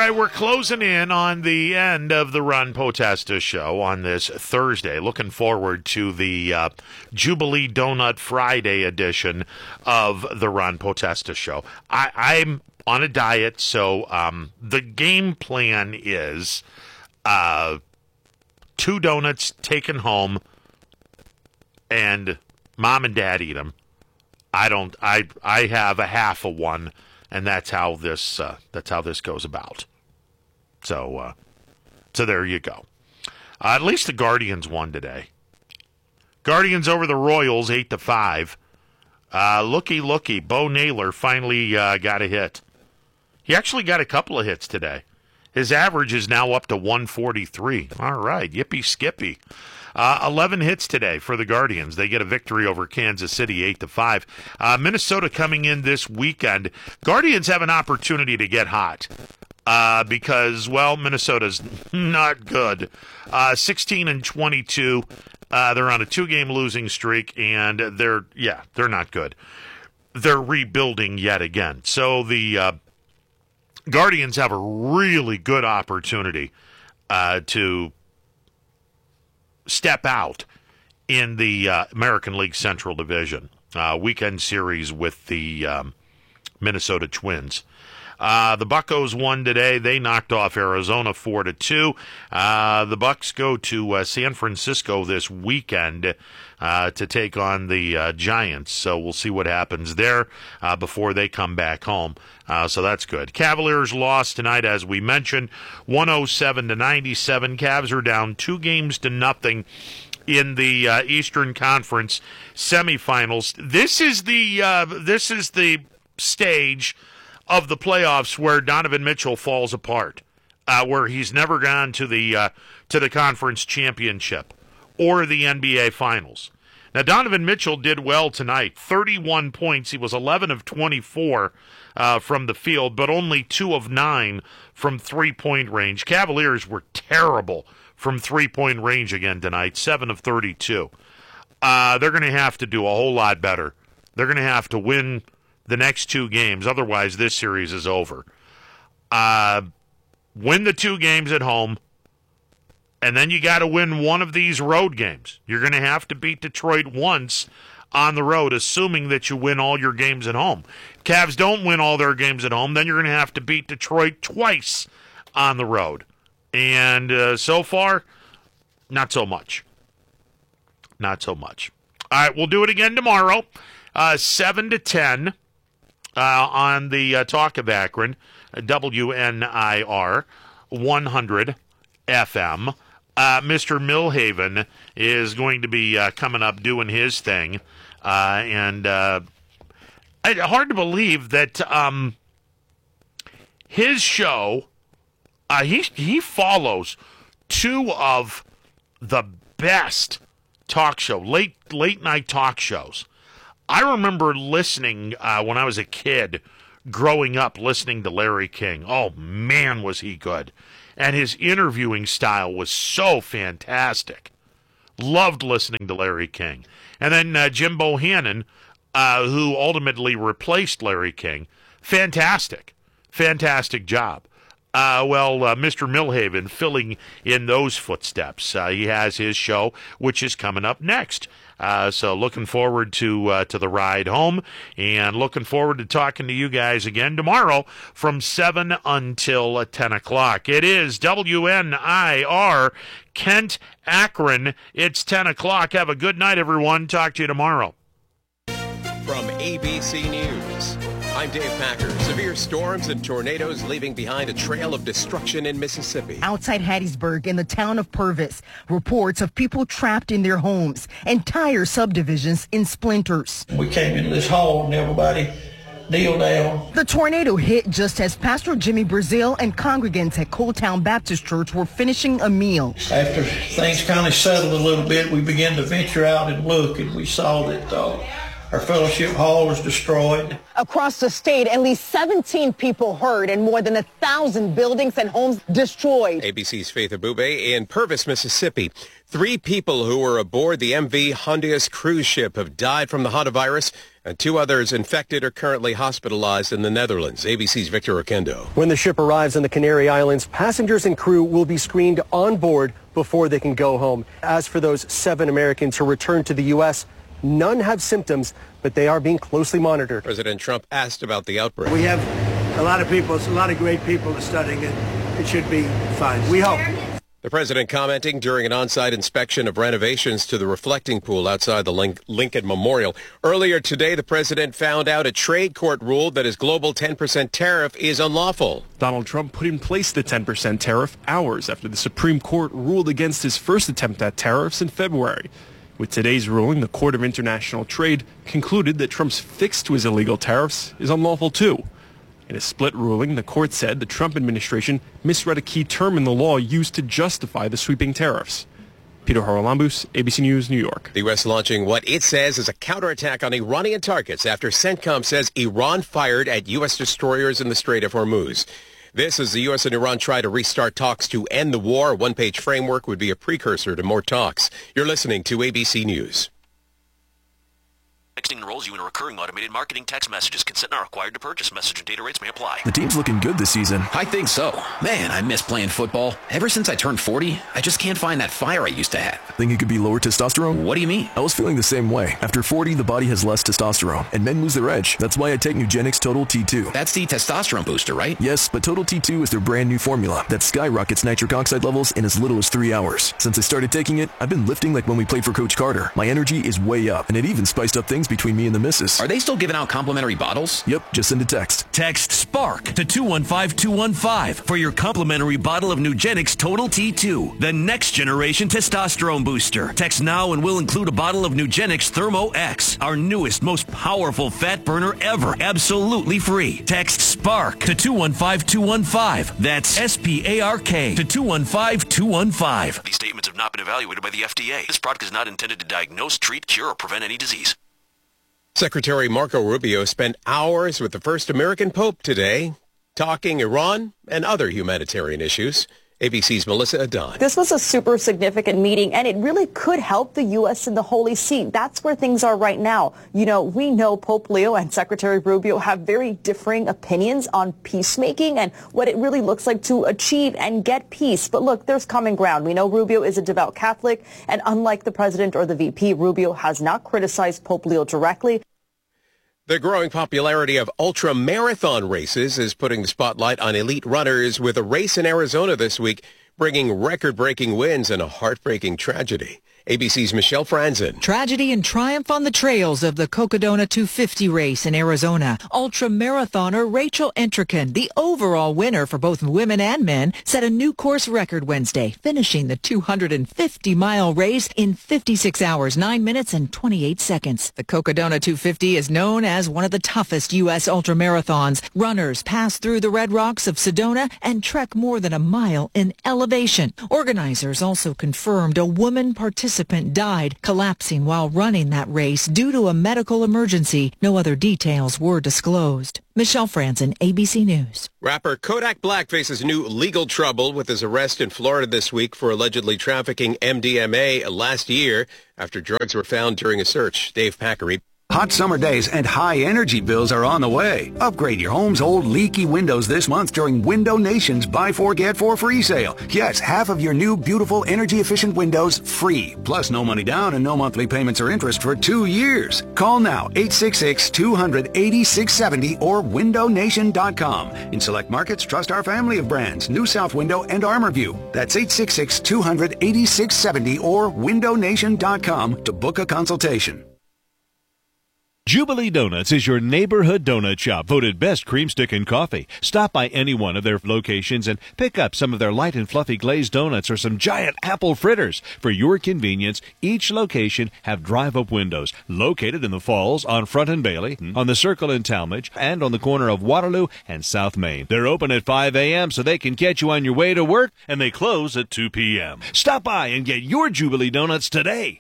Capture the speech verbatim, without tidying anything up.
right, we're closing in on the end of the Ron Potesta show on this Thursday. Looking forward to the uh, Jubilee Donut Friday edition of the Ron Potesta show. I, I'm on a diet, so um, the game plan is uh, two donuts taken home, and mom and dad eat them. I don't. I I have a half of one. And that's how this uh, that's how this goes about. So, uh, so there you go. Uh, at least the Guardians won today. Guardians over the Royals, eight to five. Uh, looky, looky, Bo Naylor finally uh, got a hit. He actually got a couple of hits today. His average is now up to one forty-three. All right, yippee skippy. Uh, eleven hits today for the Guardians. They get a victory over Kansas City, eight to five. Uh, Minnesota coming in this weekend. Guardians have an opportunity to get hot uh, because, well, Minnesota's not good. Uh, sixteen and twenty-two. Uh, they're on a two-game losing streak, and they're, yeah, they're not good. They're rebuilding yet again. So the uh, Guardians have a really good opportunity uh, to step out in the uh, American League Central Division. Uh, weekend series with the um, Minnesota Twins. Uh, the Buccos won today. They knocked off Arizona four to two. Uh, the Bucks go to uh, San Francisco this weekend uh, to take on the uh, Giants. So we'll see what happens there uh, before they come back home. Uh, so that's good. Cavaliers lost tonight, as we mentioned, one oh seven to ninety-seven. Cavs are down two games to nothing in the uh, Eastern Conference semifinals. This is the uh, this is the stage of the playoffs where Donovan Mitchell falls apart, uh, where he's never gone to the uh, to the conference championship or the N B A Finals. Now, Donovan Mitchell did well tonight, thirty-one points. He was eleven of twenty-four uh, from the field, but only two of nine from three-point range. Cavaliers were terrible from three-point range again tonight, seven of thirty-two. Uh, they're going to have to do a whole lot better. They're going to have to win the next two games. Otherwise, this series is over. Uh, win the two games at home, and then you got to win one of these road games. You're going to have to beat Detroit once on the road, assuming that you win all your games at home. Cavs don't win all their games at home, then you're going to have to beat Detroit twice on the road. And uh, so far, not so much. Not so much. All right, we'll do it again tomorrow, uh, seven to ten. Uh, on the uh, Talk of Akron, W N I R one hundred F M. Uh, Mister Milhaven is going to be uh, coming up doing his thing. Uh, and uh, it's hard to believe that um, his show, uh, he, he follows two of the best talk show, late, late night talk shows. I remember listening uh, when I was a kid, growing up, listening to Larry King. Oh, man, was he good. And his interviewing style was so fantastic. Loved listening to Larry King. And then uh, Jim Bohannon, uh, who ultimately replaced Larry King. Fantastic. Fantastic job. Uh, well, uh, Mister Milhaven filling in those footsteps. Uh, he has his show, which is coming up next. Uh, so looking forward to uh, to the ride home, and looking forward to talking to you guys again tomorrow from seven until uh, ten o'clock. It is W N I R, Kent, Akron. It's ten o'clock. Have a good night, everyone. Talk to you tomorrow. From A B C News, I'm Dave Packer. Severe storms and tornadoes leaving behind a trail of destruction in Mississippi. Outside Hattiesburg in the town of Purvis, reports of people trapped in their homes, entire subdivisions in splinters. We came into this hall and everybody kneeled down. The tornado hit just as Pastor Jimmy Brazil and congregants at Coal Town Baptist Church were finishing a meal. After things kind of settled a little bit, we began to venture out and look, and we saw that uh, our fellowship hall was destroyed. Across the state, at least seventeen people hurt and more than a thousand buildings and homes destroyed. A B C's Faith Abube in Purvis, Mississippi. Three people who were aboard the M V Honduras cruise ship have died from the hantavirus and two others infected are currently hospitalized in the Netherlands. A B C's Victor Oquendo. When the ship arrives in the Canary Islands, passengers and crew will be screened on board before they can go home. As for those seven Americans who returned to the U S, none have symptoms, but they are being closely monitored. President Trump asked about the outbreak. We have a lot of people, a lot of great people studying it. It should be fine. We hope. The president commenting during an on-site inspection of renovations to the reflecting pool outside the Lin- Lincoln Memorial. Earlier today, the president found out a trade court ruled that his global ten percent tariff is unlawful. Donald Trump put in place the ten percent tariff hours after the Supreme Court ruled against his first attempt at tariffs in February. With today's ruling, the Court of International Trade concluded that Trump's fix to his illegal tariffs is unlawful too. In a split ruling, the court said the Trump administration misread a key term in the law used to justify the sweeping tariffs. Peter Haralambous, A B C News, New York. The U S launching what it says is a counterattack on Iranian targets after CENTCOM says Iran fired at U S destroyers in the Strait of Hormuz. This as the U S and Iran try to restart talks to end the war. A one-page framework would be a precursor to more talks. You're listening to A B C News. Texting enrolls you in a recurring automated marketing text messages. Consent not required to purchase. Message and data rates may apply. The team's looking good this season. I think so. Man, I miss playing football. Ever since I turned forty, I just can't find that fire I used to have. Think it could be lower testosterone? What do you mean? I was feeling the same way. After forty, the body has less testosterone, and men lose their edge. That's why I take Nugenix Total T two. That's the testosterone booster, right? Yes, but Total T two is their brand new formula that skyrockets nitric oxide levels in as little as three hours. Since I started taking it, I've been lifting like when we played for Coach Carter. My energy is way up, and it even spiced up things between me and the missus. Are they still giving out complimentary bottles? Yep, just send a text. Text SPARK to two one five two one five for your complimentary bottle of Nugenix Total T two, the next generation testosterone booster. Text now and we'll include a bottle of Nugenix Thermo X, our newest, most powerful fat burner ever, absolutely free. Text SPARK to two one five two one five. That's S P A R K to two one five two one five. These statements have not been evaluated by the F D A. This product is not intended to diagnose, treat, cure, or prevent any disease. Secretary Marco Rubio spent hours with the first American Pope today, talking Iran and other humanitarian issues. A B C's Melissa Adon. This was a super significant meeting, and it really could help the U S in the Holy See. That's where things are right now. You know, we know Pope Leo and Secretary Rubio have very differing opinions on peacemaking and what it really looks like to achieve and get peace. But look, there's common ground. We know Rubio is a devout Catholic, and unlike the president or the V P, Rubio has not criticized Pope Leo directly. The growing popularity of ultra-marathon races is putting the spotlight on elite runners, with a race in Arizona this week bringing record-breaking wins and a heartbreaking tragedy. A B C's Michelle Franzen. Tragedy and triumph on the trails of the Cocodona two fifty race in Arizona. Ultra-marathoner Rachel Entrekin, the overall winner for both women and men, set a new course record Wednesday, finishing the two hundred fifty mile race in fifty-six hours, nine minutes, and twenty-eight seconds. The Cocodona two fifty is known as one of the toughest U S ultramarathons. Runners pass through the red rocks of Sedona and trek more than a mile in elevation. Organizers also confirmed a woman participant died, collapsing while running that race due to a medical emergency. No other details were disclosed. Michelle Franzen, A B C News. Rapper Kodak Black faces new legal trouble with his arrest in Florida this week for allegedly trafficking M D M A last year after drugs were found during a search. Dave Packery. Hot summer days and high energy bills are on the way. Upgrade your home's old leaky windows this month during Window Nation's Buy Four Get Four free sale. Yes, half of your new beautiful energy efficient windows free. Plus no money down and no monthly payments or interest for two years. Call now eight six six, two hundred, eighty-six seventy or window nation dot com. In select markets, trust our family of brands, New South Window and ArmorView. That's eight six six, two hundred, eighty-six seventy or window nation dot com to book a consultation. Jubilee Donuts is your neighborhood donut shop, voted best cream stick and coffee. Stop by any one of their locations and pick up some of their light and fluffy glazed donuts or some giant apple fritters. For your convenience, each location have drive-up windows located in the Falls, on Front and Bailey, on the Circle in Talmadge, and on the corner of Waterloo and South Main. They're open at five a.m. so they can catch you on your way to work, and they close at two p.m. Stop by and get your Jubilee Donuts today.